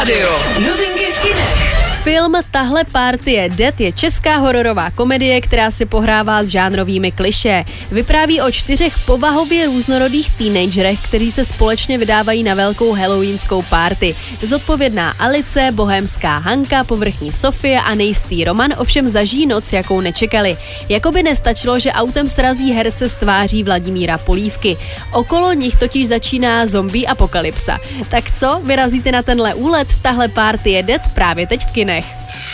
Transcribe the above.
rádiu. Novinky v kinech. Film Tahle party je Dead je česká hororová komedie, která si pohrává s žánrovými klišé. Vypráví o 4 povahově různorodých teenagerech, kteří se společně vydávají na velkou halloweenskou party. Zodpovědná Alice, bohémská Hanka, povrchní Sofie a nejistý Roman ovšem zažijí noc, jakou nečekali. Jakoby nestačilo, že autem srazí herce z tváří Vladimíra Polívky. Okolo nich totiž začíná zombie apokalypsa. Tak co, vyrazíte na tenhle úlet? Tahle party je Dead právě teď v kinech.